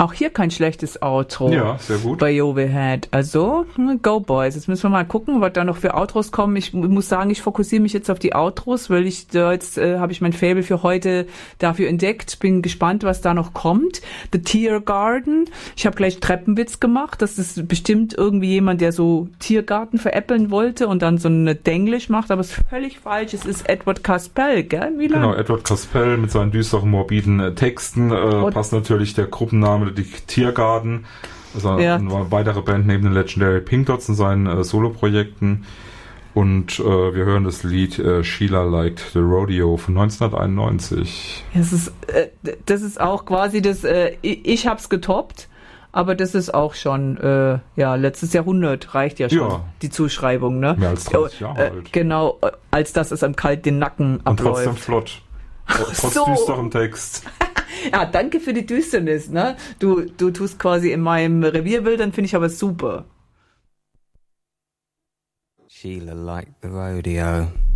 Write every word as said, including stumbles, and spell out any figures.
Auch hier kein schlechtes Outro. Ja, sehr gut. Bei Overhead. Also, go boys. Jetzt müssen wir mal gucken, was da noch für Outros kommen. Ich muss sagen, ich fokussiere mich jetzt auf die Outros, weil ich da jetzt äh, habe ich mein Faible für heute dafür entdeckt. Bin gespannt, was da noch kommt. The Tiergarten. Ich habe gleich Treppenwitz gemacht. Das ist bestimmt irgendwie jemand, der so Tiergarten veräppeln wollte und dann so eine Denglisch macht, aber es ist völlig falsch. Es ist Edward Caspell, gell? Milan? Genau, Edward Caspell mit seinen düsteren, morbiden äh, Texten. Äh, passt natürlich der Gruppenname, die Tiergarten. Also ja. Eine weitere Band neben den Legendary Pink Dots in seinen äh, Soloprojekten. Und äh, wir hören das Lied äh, Sheila Liked the Rodeo von neunzehnhunderteinundneunzig. Das ist, äh, das ist auch quasi das, äh, ich, ich hab's getoppt, aber das ist auch schon, äh, ja, letztes Jahrhundert reicht ja schon, ja. Die Zuschreibung, ne? Mehr als dreißig Jahre äh, alt. Genau, als dass es am kalt den Nacken Und abläuft. trotzdem flott. Trotz so. düsterem Text. Ja, danke für die Düsternis, ne? Du, du tust quasi in meinem Revier wildern, finde ich aber super. Sheila liked the rodeo.